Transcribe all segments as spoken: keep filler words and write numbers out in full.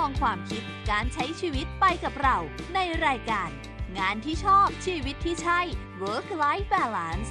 องความคิดการใช้ชีวิตไปกับเราในรายการงานที่ชอบชีวิตที่ใช่ Work Life Balance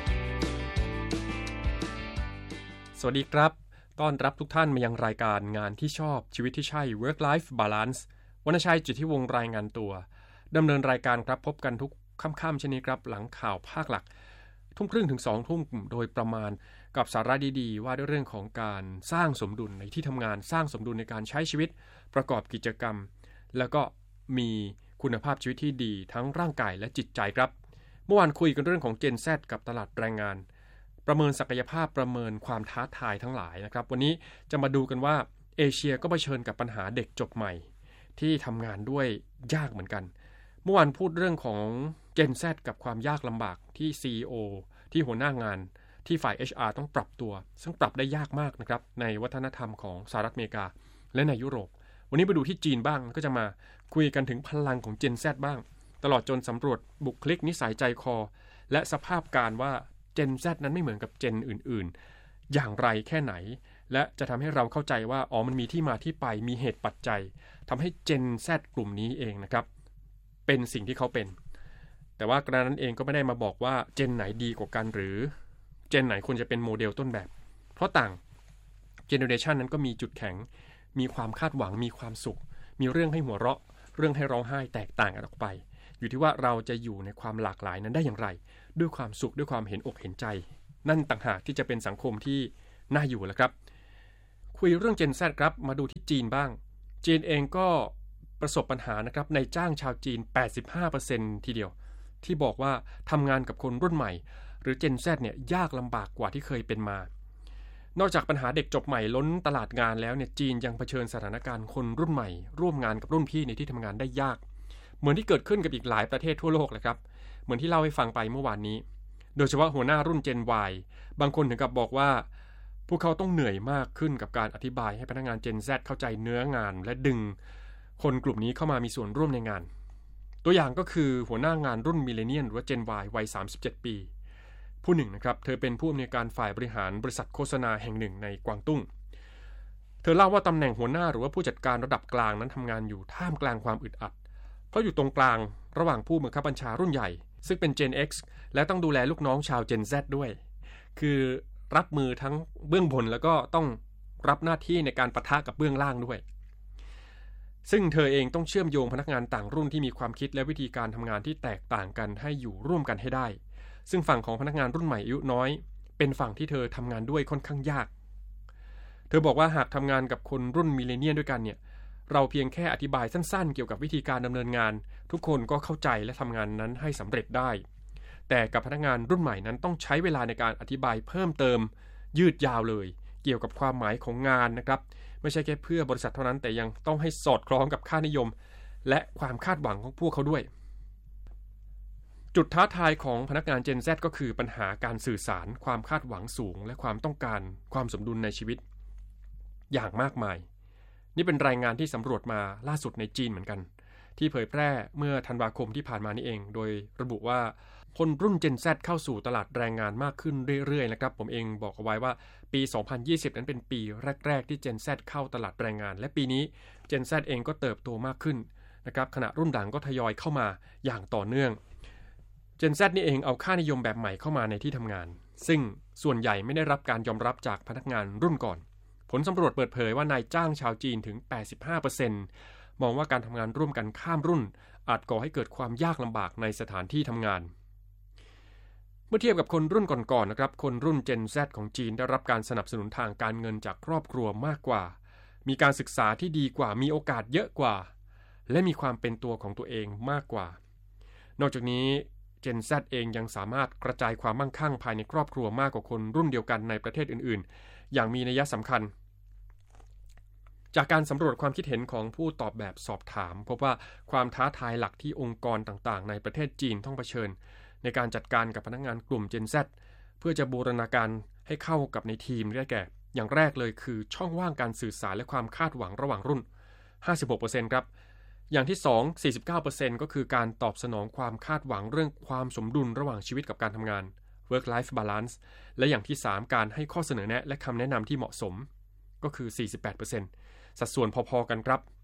สวัสดีครับต้อนรับทุกท่านมายังรายการงานที่ชอบชีวิตที่ใช่ Work Life Balance วรรณชัย จิตติวงศ์รายงานตัวดำเนินรายการครับพบกันทุกค่ำๆเช่นนี้ครับหลังข่าวภาคหลักทุ่มครึ่งถึงสองทุ่มโดยประมาณกับสาระดีๆว่าด้วยเรื่องของการสร้างสมดุลในที่ทำงานสร้างสมดุลในการใช้ชีวิตประกอบกิจกรรมแล้วก็มีคุณภาพชีวิตที่ดีทั้งร่างกายและจิตใจครับเมื่อวานคุยกันเรื่องของ Gen Z กับตลาดแรงงานประเมินศักยภาพประเมินความท้าทายทั้งหลายนะครับวันนี้จะมาดูกันว่าเอเชียก็เผชิญกับปัญหาเด็กจบใหม่ที่ทำงานด้วยยากเหมือนกันเมื่อวานพูดเรื่องของ Gen Z กับความยากลำบากที่ ซี อี โอ ที่หัวหน้างานที่ฝ่าย เอช อาร์ ต้องปรับตัวซึ่งปรับได้ยากมากนะครับในวัฒนธรรมของสหรัฐอเมริกาและในยุโรปวันนี้ไปดูที่จีนบ้างก็จะมาคุยกันถึงพลังของ Gen Z บ้างตลอดจนสำรวจบุคลิกนิสัยใจคอและสภาพการว่า Gen Z นั้นไม่เหมือนกับ Gen อื่นๆอย่างไรแค่ไหนและจะทำให้เราเข้าใจว่าอ๋อมันมีที่มาที่ไปมีเหตุปัจจัยทำให้ Gen Z กลุ่มนี้เองนะครับเป็นสิ่งที่เขาเป็นแต่ว่ากระนั้นเองก็ไม่ได้มาบอกว่าเจนไหนดีกว่ากันหรือเจนไหนควรจะเป็นโมเดลต้นแบบเพราะต่างเจเนอเรชันนั้นก็มีจุดแข็งมีความคาดหวังมีความสุขมีเรื่องให้หัวเราะเรื่องให้ร้องไห้แตกต่างกันออกไปอยู่ที่ว่าเราจะอยู่ในความหลากหลายนั้นได้อย่างไรด้วยความสุขด้วยความเห็นอกเห็นใจนั่นต่างหากที่จะเป็นสังคมที่น่าอยู่แล้วครับคุยเรื่อง Gen Z ครับมาดูที่จีนบ้างจีนเองก็ประสบปัญหานะครับในจ้างชาวจีน แปดสิบห้าเปอร์เซ็นต์ ทีเดียวที่บอกว่าทำงานกับคนรุ่นใหม่หรือ Gen Z เนี่ยยากลำบากกว่าที่เคยเป็นมานอกจากปัญหาเด็กจบใหม่ล้นตลาดงานแล้วเนี่ยจีนยังเผชิญสถานการณ์คนรุ่นใหม่ร่วมงานกับรุ่นพี่ในที่ทำงานได้ยากเหมือนที่เกิดขึ้นกับอีกหลายประเทศทั่วโลกเลยครับเหมือนที่เล่าให้ฟังไปเมื่อวานนี้โดยเฉพาะหัวหน้ารุ่น Gen Y บางคนถึงกับบอกว่าพวกเขาต้องเหนื่อยมากขึ้นกับการอธิบายให้พนักงาน Gen Z เข้าใจเนื้องานและดึงคนกลุ่มนี้เข้ามามีส่วนร่วมในงานตัวอย่างก็คือหัวหน้างานรุ่นมิเลเนียลหรือว่า Gen Y วัยสามสิบเจ็ดปีผู้หนึ่งนะครับเธอเป็นผู้อำนวยการฝ่ายบริหารบริษัทโฆษณาแห่งหนึ่งในกวางตุ้งเธอเล่าว่าตำแหน่งหัวหน้าหรือว่าผู้จัดการระดับกลางนั้นทำงานอยู่ท่ามกลางความอึดอัดเพราะอยู่ตรงกลางระหว่างผู้บังคับบัญชารุ่นใหญ่ซึ่งเป็น Gen X และต้องดูแลลูกน้องชาว Gen Z ด้วยคือรับมือทั้งเบื้องบนแล้วก็ต้องรับหน้าที่ในการปะทะกับเบื้องล่างด้วยซึ่งเธอเองต้องเชื่อมโยงพนักงานต่างรุ่นที่มีความคิดและวิธีการทำงานที่แตกต่างกันให้อยู่ร่วมกันให้ได้ซึ่งฝั่งของพนักงานรุ่นใหม่อายุน้อยเป็นฝั่งที่เธอทำงานด้วยค่อนข้างยากเธอบอกว่าหากทำงานกับคนรุ่นมิเลเนียลด้วยกันเนี่ยเราเพียงแค่อธิบายสั้นๆเกี่ยวกับวิธีการดำเนินงานทุกคนก็เข้าใจและทำงานนั้นให้สำเร็จได้แต่กับพนักงานรุ่นใหม่นั้นต้องใช้เวลาในการอธิบายเพิ่มเติมยืดยาวเลยเกี่ยวกับความหมายของงานนะครับไม่ใช่แค่เพื่อบริษัทเท่านั้นแต่ยังต้องให้สอดคล้องกับค่านิยมและความคาดหวังของพวกเขาด้วยจุดท้าทายของพนักงาน Gen Z ก็คือปัญหาการสื่อสารความคาดหวังสูงและความต้องการความสมดุลในชีวิตอย่างมากมายนี่เป็นรายงานที่สำรวจมาล่าสุดในจีนเหมือนกันที่เผยแพร่เมื่อธันวาคมที่ผ่านมานี่เองโดยระบุว่าคนรุ่น Gen Z เข้าสู่ตลาดแรงงานมากขึ้นเรื่อยๆนะครับผมเองบอกเอาไว้ว่าปีสองพันยี่สิบนั้นเป็นปีแรกๆที่ Gen Z เข้าตลาดแรงงานและปีนี้ Gen Z เองก็เติบโตมากขึ้นนะครับขณะรุ่นหลังก็ทยอยเข้ามาอย่างต่อเนื่อง Gen Z นี่เองเอาค่านิยมแบบใหม่เข้ามาในที่ทำงานซึ่งส่วนใหญ่ไม่ได้รับการยอมรับจากพนักงานรุ่นก่อนผลสำรวจเปิดเผยว่านายจ้างชาวจีนถึง แปดสิบห้าเปอร์เซ็นต์ มองว่าการทำงานร่วมกันข้ามรุ่นอาจก่อให้เกิดความยากลำบากในสถานที่ทำงานเมื่อเทียบกับคนรุ่นก่อนๆนะครับคนรุ่น Gen Z ของจีนได้รับการสนับสนุนทางการเงินจากครอบครัวมากกว่ามีการศึกษาที่ดีกว่ามีโอกาสเยอะกว่าและมีความเป็นตัวของตัวเองมากกว่านอกจากนี้ Gen Z เองยังสามารถกระจายความมั่งคั่งภายในครอบครัวมากกว่าคนรุ่นเดียวกันในประเทศอื่นๆอย่างมีนัยสำคัญจากการสำรวจความคิดเห็นของผู้ตอบแบบสอบถามพบว่าความท้าทายหลักที่องค์กรต่างๆในประเทศจีนต้องเผชิญในการจัดการกับพนักงานกลุ่ม Gen Z เพื่อจะบูรณาการให้เข้ากับในทีมได้แก่อย่างแรกเลยคือช่องว่างการสื่อสารและความคาดหวังระหว่างรุ่น ห้าสิบหกเปอร์เซ็นต์ ครับอย่างที่สอง สี่สิบเก้าเปอร์เซ็นต์ ก็คือการตอบสนองความคาดหวังเรื่องความสมดุลระหว่างชีวิตกับการทำงาน Work Life Balance และอย่างที่สามการให้ข้อเสนอแนะและคำแนะนำที่เหมาะสมก็คือ สี่สิบแปดเปอร์เซ็นต์ สัดส่วนพอๆกันครับ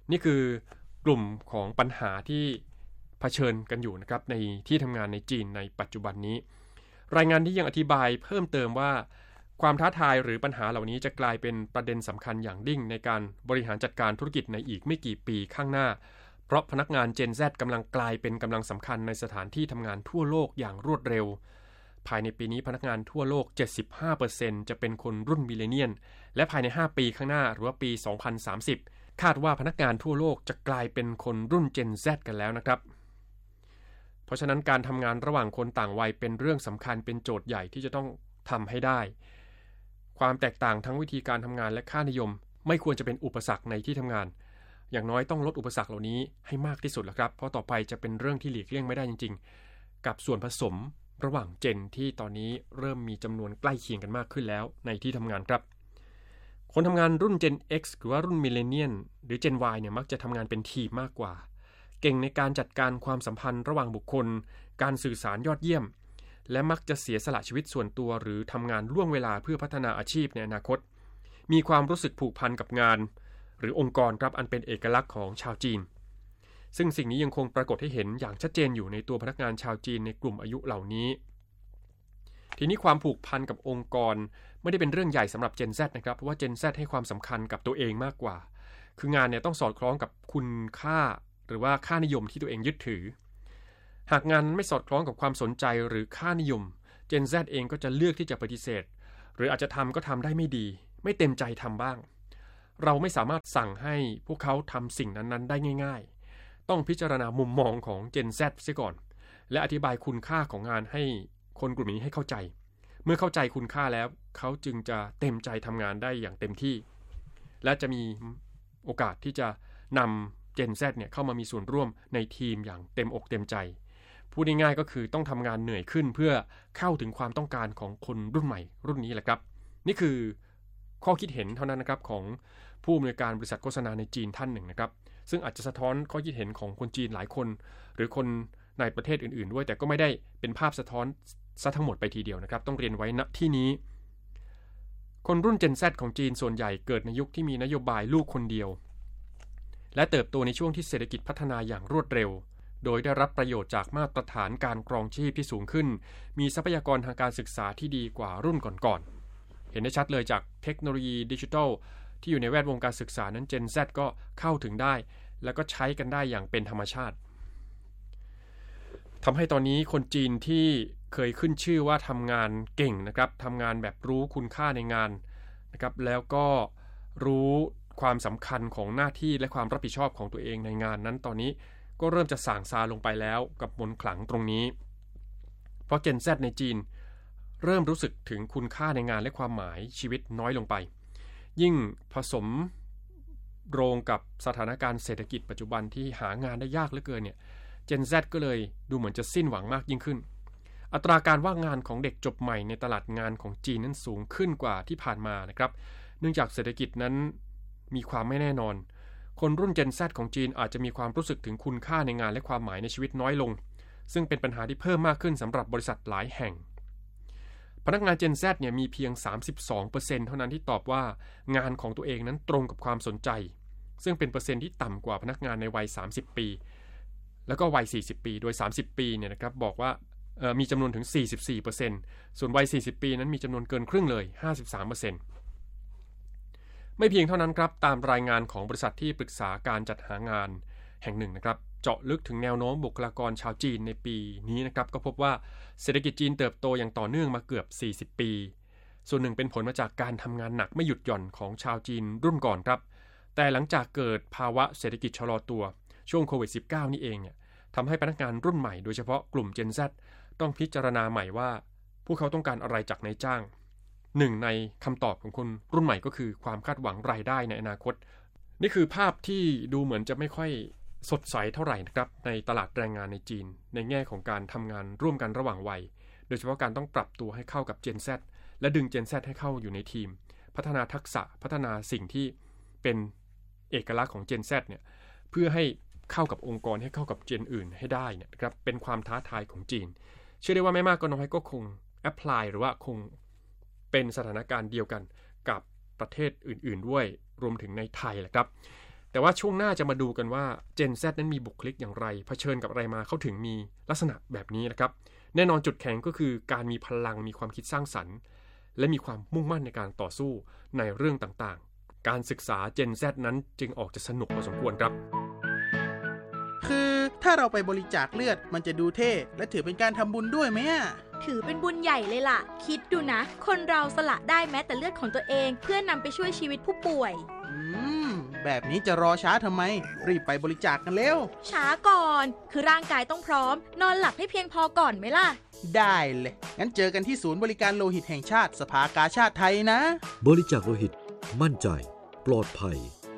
นี่คือกลุ่มของปัญหาที่เผชิญกันอยู่นะครับในที่ทำงานในจีนในปัจจุบันนี้รายงานที่ยังอธิบายเพิ่มเติมว่าความท้าทายหรือปัญหาเหล่านี้จะกลายเป็นประเด็นสำคัญอย่างยิ่งในการบริหารจัดการธุรกิจในอีกไม่กี่ปีข้างหน้าเพราะพนักงาน Gen Z กำลังกลายเป็นกำลังสำคัญในสถานที่ทำงานทั่วโลกอย่างรวดเร็วภายในปีนี้พนักงานทั่วโลก เจ็ดสิบห้าเปอร์เซ็นต์ จะเป็นคนรุ่นมิลเลนเนียลและภายในห้าปีข้างหน้าหรือว่าปีสองพันสามสิบคาดว่าพนักงานทั่วโลกจะกลายเป็นคนรุ่น Gen Z กันแล้วนะครับเพราะฉะนั้นการทำงานระหว่างคนต่างวัยเป็นเรื่องสำคัญเป็นโจทย์ใหญ่ที่จะต้องทำให้ได้ความแตกต่างทั้งวิธีการทำงานและค่านิยมไม่ควรจะเป็นอุปสรรคในที่ทำงานอย่างน้อยต้องลดอุปสรรคเหล่านี้ให้มากที่สุดแล้วครับเพราะต่อไปจะเป็นเรื่องที่หลีกเลี่ยงไม่ได้จริงๆกับส่วนผสมระหว่างเจนที่ตอนนี้เริ่มมีจำนวนใกล้เคียงกันมากขึ้นแล้วในที่ทำงานครับคนทำงานรุ่น Gen X หรือว่ารุ่น Millennial หรือ Gen Y เนี่ยมักจะทำงานเป็นทีมมากกว่าเก่งในการจัดการความสัมพันธ์ระหว่างบุคคลการสื่อสารยอดเยี่ยมและมักจะเสียสละชีวิตส่วนตัวหรือทำงานล่วงเวลาเพื่อพัฒนาอาชีพในอนาคตมีความรู้สึกผูกพันกับงานหรือองค์กรครับอันเป็นเอกลักษณ์ของชาวจีนซึ่งสิ่งนี้ยังคงปรากฏให้เห็นอย่างชัดเจนอยู่ในตัวพนักงานชาวจีนในกลุ่มอายุเหล่านี้ทีนี้ความผูกพันกับองค์กรไม่ได้เป็นเรื่องใหญ่สำหรับ Gen Z นะครับเพราะว่า Gen Z ให้ความสำคัญกับตัวเองมากกว่าคืองานเนี่ยต้องสอดคล้องกับคุณค่าหรือว่าค่านิยมที่ตัวเองยึดถือหากงานไม่สอดคล้องกับความสนใจหรือค่านิยม Gen Z เองก็จะเลือกที่จะปฏิเสธหรืออาจจะทำก็ทำได้ไม่ดีไม่เต็มใจทำบ้างเราไม่สามารถสั่งให้พวกเขาทำสิ่งนั้นๆได้ง่ายๆต้องพิจารณามุมมองของ Gen Z เสียก่อนและอธิบายคุณค่าของงานให้คนกลุ่มนี้ให้เข้าใจเมื่อเข้าใจคุณค่าแล้วเขาจึงจะเต็มใจทำงานได้อย่างเต็มที่และจะมีโอกาสที่จะนำ Gen Z เนี่ยเข้ามามีส่วนร่วมในทีมอย่างเต็มอกเต็มใจพูดง่ายๆก็คือต้องทำงานเหนื่อยขึ้นเพื่อเข้าถึงความต้องการของคนรุ่นใหม่รุ่นนี้แหละครับนี่คือข้อคิดเห็นเท่านั้นนะครับของผู้อำนวยการบริษัทโฆษณาในจีนท่านหนึ่งนะครับซึ่งอาจจะสะท้อนข้อคิดเห็นของคนจีนหลายคนหรือคนในประเทศอื่นๆด้วยแต่ก็ไม่ได้เป็นภาพสะท้อนซะทั้งหมดไปทีเดียวนะครับต้องเรียนไว้ณที่นี้คนรุ่น Gen Z ของจีนส่วนใหญ่เกิดในยุคที่มีนโยบายลูกคนเดียวและเติบโตในช่วงที่เศรษฐกิจพัฒนาอย่างรวดเร็วโดยได้รับประโยชน์จากมาตรฐานการครองชีพที่สูงขึ้นมีทรัพยากรทางการศึกษาที่ดีกว่ารุ่นก่อนๆเห็นได้ชัดเลยจากเทคโนโลยีดิจิทัลที่อยู่ในแวดวงการศึกษานั้น Gen Z ก็เข้าถึงได้แล้วก็ใช้กันได้อย่างเป็นธรรมชาติทำให้ตอนนี้คนจีนที่เคยขึ้นชื่อว่าทำงานเก่งนะครับทำงานแบบรู้คุณค่าในงานนะครับแล้วก็รู้ความสำคัญของหน้าที่และความรับผิดชอบของตัวเองในงานนั้นตอนนี้ก็เริ่มจะส่างซาลงไปแล้วกับมนต์ขลังตรงนี้เพราะ Gen Z ในจีนเริ่มรู้สึกถึงคุณค่าในงานและความหมายชีวิตน้อยลงไปยิ่งผสมโรงกับสถานการณ์เศรษฐกิจปัจจุบันที่หางานได้ยากเหลือเกินเนี่ย Gen Z ก็เลยดูเหมือนจะสิ้นหวังมากยิ่งขึ้นอัตราการว่างงานของเด็กจบใหม่ในตลาดงานของจีนนั้นสูงขึ้นกว่าที่ผ่านมานะครับเนื่องจากเศรษฐกิจนั้นมีความไม่แน่นอนคนรุ่น Gen Z ของจีนอาจจะมีความรู้สึกถึงคุณค่าในงานและความหมายในชีวิตน้อยลงซึ่งเป็นปัญหาที่เพิ่มมากขึ้นสำหรับบริษัทหลายแห่งพนักงาน Gen Z เนี่ยมีเพียง สามสิบสองเปอร์เซ็นต์ เท่านั้นที่ตอบว่างานของตัวเองนั้นตรงกับความสนใจซึ่งเป็นเปอร์เซ็นต์ที่ต่ำกว่าพนักงานในวัยสามสิบปีแล้วก็วัยสี่สิบปีโดยสามสิบปีเนี่ยนะครับบอกว่ามีจำนวนถึง สี่สิบสี่เปอร์เซ็นต์ ส่วนวัยสี่สิบปีนั้นมีจำนวนเกินครึ่งเลย ห้าสิบสามเปอร์เซ็นต์ ไม่เพียงเท่านั้นครับตามรายงานของบริษัทที่ปรึกษาการจัดหางานแห่งหนึ่งนะครับเจาะลึกถึงแนวโน้มบุคลากรชาวจีนในปีนี้นะครับก็พบว่าเศรษฐกิจจีนเติบโตอย่างต่อเนื่องมาเกือบสี่สิบปีส่วนหนึ่งเป็นผลมาจากการทำงานหนักไม่หยุดหย่อนของชาวจีนรุ่นก่อนครับแต่หลังจากเกิดภาวะเศรษฐกิจชะลอตัวช่วงโควิด สิบเก้า นี่เองเนี่ยทำให้พนักงานรุ่นใหม่โดยเฉพาะกลุ่ม Gen Z ต้องพิจารณาใหม่ว่าพวกเขาต้องการอะไรจากนายจ้างหนึ่งในคำตอบของคนรุ่นใหม่ก็คือความคาดหวังรายได้ในอนาคตนี่คือภาพที่ดูเหมือนจะไม่ค่อยสดใสเท่าไหร่นะครับในตลาดแรงงานในจีนในแง่ของการทำงานร่วมกันระหว่างวัยโดยเฉพาะการต้องปรับตัวให้เข้ากับ Gen Z และดึง Gen Z ให้เข้าอยู่ในทีมพัฒนาทักษะพัฒนาสิ่งที่เป็นเอกลักษณ์ของ Gen Z เนี่ยเพื่อให้เข้ากับองค์กรให้เข้ากับ Gen อื่นให้ได้เนี่ยนะครับเป็นความท้าทายของจีนเชื่อได้ว่าไม่มากก็น้อยก็คงแอพพลายหรือว่าคงเป็นสถานการณ์เดียวกันกับประเทศอื่นๆด้วยรวมถึงในไทยแหละครับแต่ว่าช่วงหน้าจะมาดูกันว่า Gen Z นั้นมีบุคลิกอย่างไรเผชิญกับอะไรมาเขาถึงมีลักษณะแบบนี้นะครับแน่นอนจุดแข็งก็คือการมีพลังมีความคิดสร้างสรรค์และมีความมุ่งมั่นในการต่อสู้ในเรื่องต่างๆการศึกษา Gen Z นั้นจึงออกจะสนุกพอสมควรครับคือถ้าเราไปบริจาคเลือดมันจะดูเท่และถือเป็นการทำบุญด้วยไหมอ่ะถือเป็นบุญใหญ่เลยล่ะคิดดูนะคนเราสละได้แม้แต่เลือดของตัวเองเพื่อนำไปช่วยชีวิตผู้ป่วยอืมแบบนี้จะรอช้าทำไมรีบไปบริจาคกันเร็วช้าก่อนคือร่างกายต้องพร้อมนอนหลับให้เพียงพอก่อนไหมล่ะได้เลยงั้นเจอกันที่ศูนย์บริการโลหิตแห่งชาติสภากาชาดไทยนะบริจาคโลหิตมั่นใจปลอดภัย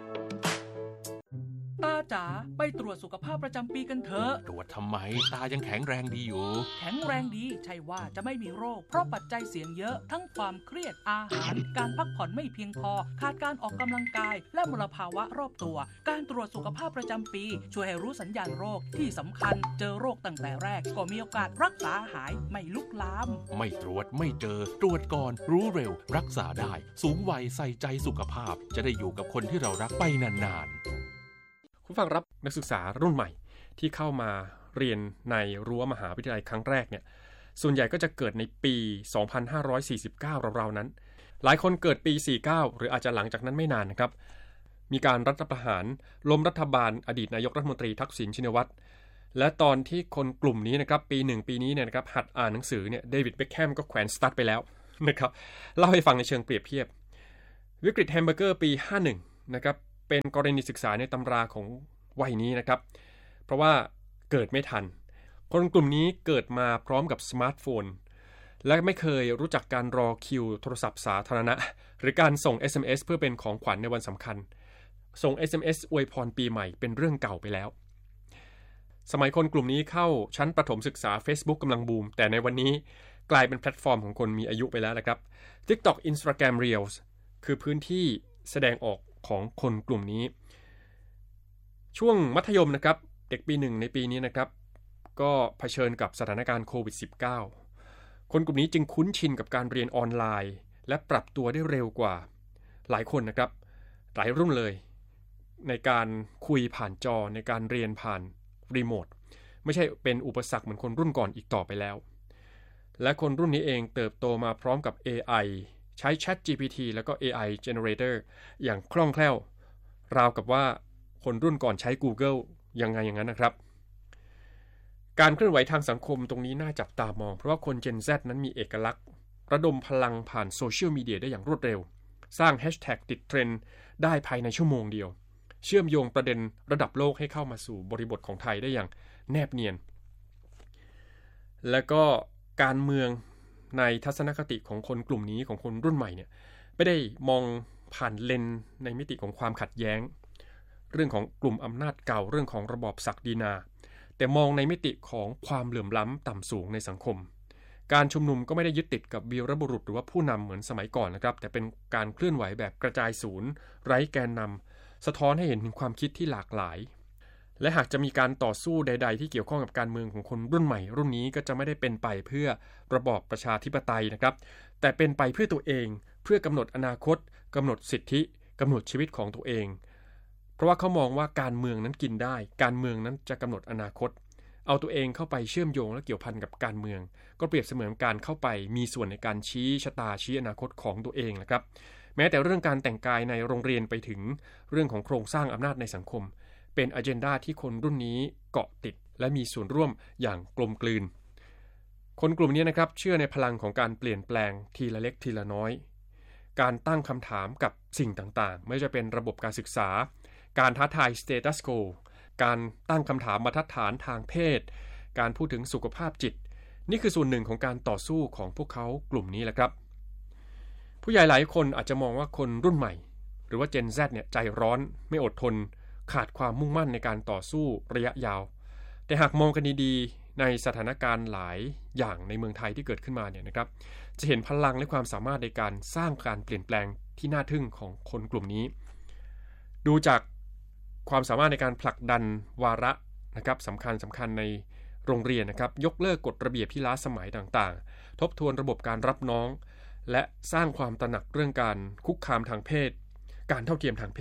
ตาจ๋าไปตรวจสุขภาพประจำปีกันเถอะตรวจทำไมตายังแข็งแรงดีอยู่แข็งแรงดีใช่ว่าจะไม่มีโรคเพราะปัจจัยเสี่ยงเยอะทั้งความเครียดอาหารการพักผ่อนไม่เพียงพอขาดการออกกำลังกายและมลภาวะรอบตัวการตรวจสุขภาพประจำปีช่วยให้รู้สัญญาณโรคที่สำคัญเจอโรคตั้งแต่แรกก็มีโอกาสรักษาหายไม่ลุกลามไม่ตรวจไม่เจอตรวจก่อนรู้เร็วรักษาได้สูงวัยใส่ใจสุขภาพจะได้อยู่กับคนที่เรารักไปนานๆคุณฟังรับนักศึกษารุ่นใหม่ที่เข้ามาเรียนในรั้วมหาวิทยาลัยครั้งแรกเนี่ยส่วนใหญ่ก็จะเกิดในปีสองพันห้าร้อยสี่สิบเก้าราวๆนั้นหลายคนเกิดปีสี่สิบเก้าหรืออาจจะหลังจากนั้นไม่นานนะครับมีการรัฐประหารล้มรัฐบาลอดีตนายกรัฐมนตรีทักษิณชินวัตรและตอนที่คนกลุ่มนี้นะครับปีหนึ่งปีนี้เนี่ยนะครับหัดอ่านหนังสือเนี่ยเดวิดเบ็คแฮมก็แขวนสตั๊ดไปแล้วนะครับเล่าให้ฟังในเชิงเปรียบเทียบวิกฤตแฮมเบอร์เกอร์ปีห้าสิบเอ็ดนะครับเป็นกรณีศึกษาในตำราของวัยนี้นะครับเพราะว่าเกิดไม่ทันคนกลุ่มนี้เกิดมาพร้อมกับสมาร์ทโฟนและไม่เคยรู้จักการรอคิวโทรศัพท์สาธารณะหรือการส่ง เอส เอ็ม เอส เพื่อเป็นของขวัญในวันสำคัญส่ง เอส เอ็ม เอส อวยพรปีใหม่เป็นเรื่องเก่าไปแล้วสมัยคนกลุ่มนี้เข้าชั้นประถมศึกษา Facebook กำลังบูมแต่ในวันนี้กลายเป็นแพลตฟอร์มของคนมีอายุไปแล้วนะครับ TikTok Instagram Reels คือพื้นที่แสดงออกของคนกลุ่มนี้ช่วงมัธยมนะครับเด็กปีหนึ่งในปีนี้นะครับก็เผชิญกับสถานการณ์โควิด สิบเก้า คนกลุ่มนี้จึงคุ้นชินกับการเรียนออนไลน์และปรับตัวได้เร็วกว่าหลายคนนะครับหลายรุ่นเลยในการคุยผ่านจอในการเรียนผ่านรีโมทไม่ใช่เป็นอุปสรรคเหมือนคนรุ่นก่อนอีกต่อไปแล้วและคนรุ่นนี้เองเติบโตมาพร้อมกับ เอ ไอ ใช้ Chat จี พี ที แล้วก็ เอ ไอ Generator อย่างคล่องแคล่วราวกับว่าคนรุ่นก่อนใช้ Google ยังไงอย่างนั้นนะครับการเคลื่อนไหวทางสังคมตรงนี้น่าจับตามองเพราะว่าคน Gen Z นั้นมีเอกลักษณ์ระดมพลังผ่านโซเชียลมีเดียได้อย่างรวดเร็วสร้างแฮชแท็กติดเทรนด์ได้ภายในชั่วโมงเดียวเชื่อมโยงประเด็นระดับโลกให้เข้ามาสู่บริบทของไทยได้อย่างแนบเนียนและก็การเมืองในทัศนคติของคนกลุ่มนี้ของคนรุ่นใหม่เนี่ยไม่ได้มองผ่านเลนในมิติของความขัดแย้งเรื่องของกลุ่มอำนาจเก่าเรื่องของระบอบศักดินาแต่มองในมิติของความเหลื่อมล้ำต่ำสูงในสังคมการชุมนุมก็ไม่ได้ยึดติดกับวีรบุรุษหรือว่าผู้นำเหมือนสมัยก่อนนะครับแต่เป็นการเคลื่อนไหวแบบกระจายศูนย์ไร้แกนนำสะท้อนให้เห็นถึงความคิดที่หลากหลายและหากจะมีการต่อสู้ใดๆที่เกี่ยวข้องกับการเมืองของคนรุ่นใหม่รุ่นนี้ก็จะไม่ได้เป็นไปเพื่อระบอบประชาธิปไตยนะครับแต่เป็นไปเพื่อตัวเองเพื่อกำหนดอนาคตกำหนดสิทธิกำหนดชีวิตของตัวเองเพราะว่าเขามองว่าการเมืองนั้นกินได้การเมืองนั้นจะกำหนดอนาคตเอาตัวเองเข้าไปเชื่อมโยงและเกี่ยวพันกับการเมืองก็เปรียบเสมือนการเข้าไปมีส่วนในการชี้ชะตาชี้อนาคตของตัวเองนะครับแม้แต่เรื่องการแต่งกายในโรงเรียนไปถึงเรื่องของโครงสร้างอำนาจในสังคมเป็นอเจนดาที่คนรุ่นนี้เกาะติดและมีส่วนร่วมอย่างกลมกลืนคนกลุ่มนี้นะครับเชื่อในพลังของการเปลี่ยนแปลงทีละเล็กทีละน้อยการตั้งคำถามกับสิ่งต่างๆไม่ว่าจะเป็นระบบการศึกษาการท้าทายสเตตัสโกการตั้งคำถามบรรทัดฐานทางเพศการพูดถึงสุขภาพจิตนี่คือส่วนหนึ่งของการต่อสู้ของพวกเขากลุ่มนี้แหละครับผู้ใหญ่หลายคนอาจจะมองว่าคนรุ่นใหม่หรือว่า Gen Z เนี่ยใจร้อนไม่อดทนขาดความมุ่งมั่นในการต่อสู้ระยะยาวแต่หากมองกันดีๆในสถานการณ์หลายอย่างในเมืองไทยที่เกิดขึ้นมาเนี่ยนะครับจะเห็นพลังและความสามารถในการสร้างการเปลี่ยนแปลงที่น่าทึ่งของคนกลุ่มนี้ดูจากความสามารถในการผลักดันวาระนะครับสำคัญสำคัญในโรงเรียนนะครับยกเลิกกฎระเบียบที่ล้าสมัยต่างๆทบทวนระบบการรับน้องและสร้างความตระหนักเรื่องการคุกคามทางเพศการเท่าเทียมทางเพศ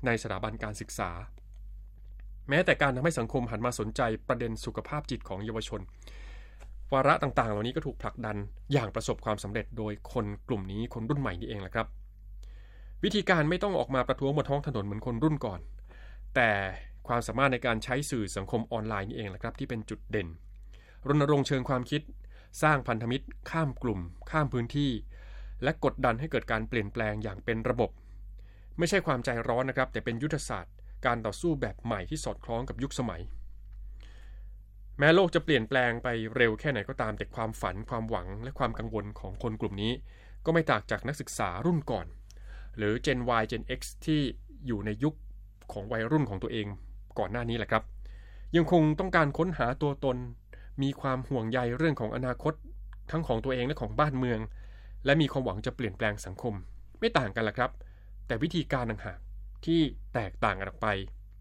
ในสถาบันการศึกษาแม้แต่การทำให้สังคมหันมาสนใจประเด็นสุขภาพจิตของเยาวชนวาระต่างๆเหล่านี้ก็ถูกผลักดันอย่างประสบความสำเร็จโดยคนกลุ่มนี้คนรุ่นใหม่นี่เองแหละครับวิธีการไม่ต้องออกมาประท้วงบนท้องถนนเหมือนคนรุ่นก่อนแต่ความสามารถในการใช้สื่อสังคมออนไลน์นี่เองแหละครับที่เป็นจุดเด่นรณรงค์เชิงความคิดสร้างพันธมิตรข้ามกลุ่มข้ามพื้นที่และกดดันให้เกิดการเปลี่ยนแปลงอย่างเป็นระบบไม่ใช่ความใจร้อนนะครับแต่เป็นยุทธศาสตร์การต่อสู้แบบใหม่ที่สอดคล้องกับยุคสมัยแม้โลกจะเปลี่ยนแปลงไปเร็วแค่ไหนก็ตามแต่ความฝันความหวังและความกังวลของคนกลุ่มนี้ก็ไม่ต่างจากนักศึกษารุ่นก่อนหรือ Gen Y Gen X ที่อยู่ในยุคของวัยรุ่นของตัวเองก่อนหน้านี้แหละครับยังคงต้องการค้นหาตัวตนมีความห่วงใยเรื่องของอนาคตทั้งของตัวเองและของบ้านเมืองและมีความหวังจะเปลี่ยนแปลงสังคมไม่ต่างกันแหละครับแต่วิธีการต่างหากที่แตกต่างกันออกไป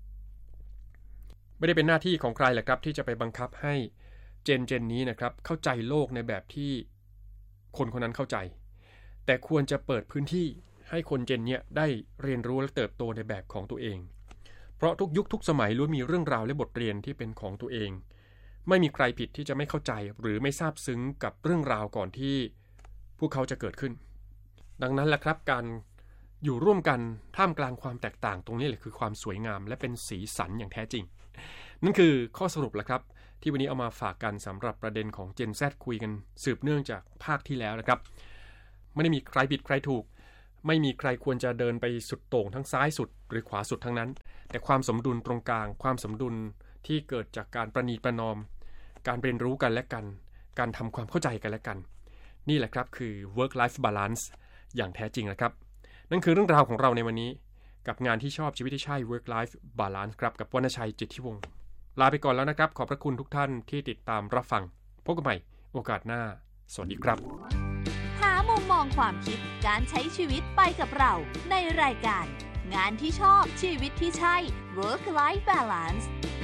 ไม่ได้เป็นหน้าที่ของใครแหละครับที่จะไปบังคับให้เจนเจนนี้นะครับเข้าใจโลกในแบบที่คนคนนั้นเข้าใจแต่ควรจะเปิดพื้นที่ให้คนเจนเนี้ยได้เรียนรู้และเติบโตในแบบของตัวเองเพราะทุกยุคทุกสมัยล้วนมีเรื่องราวและบทเรียนที่เป็นของตัวเองไม่มีใครผิดที่จะไม่เข้าใจหรือไม่ซาบซึ้งกับเรื่องราวก่อนที่พวกเขาจะเกิดขึ้นดังนั้นแหละครับการอยู่ร่วมกันท่ามกลางความแตกต่างตรงนี้แหละคือความสวยงามและเป็นสีสันอย่างแท้จริงนั่นคือข้อสรุปแหละครับที่วันนี้เอามาฝากกันสำหรับประเด็นของ Gen Z คุยกันสืบเนื่องจากภาคที่แล้วนะครับไม่ได้มีใครผิดใครถูกไม่มีใครควรจะเดินไปสุดโต่งทั้งซ้ายสุดหรือขวาสุดทั้งนั้นแต่ความสมดุลตรงกลางความสมดุลที่เกิดจากการประนีประนอมการเรียนรู้กันและกันการทำความเข้าใจกันและกันนี่แหละครับคือ work life balance อย่างแท้จริงนะครับนั่นคือเรื่องราวของเราในวันนี้กับงานที่ชอบชีวิตที่ใช่ work life balance ครับกับวรรณชัยจิตทิวงศ์ลาไปก่อนแล้วนะครับขอบพระคุณทุกท่านที่ติดตามรับฟังพบกันใหม่โอกาสหน้าสวัสดีครับหามุมมองความคิดการใช้ชีวิตไปกับเราในรายการงานที่ชอบชีวิตที่ใช่ work life balance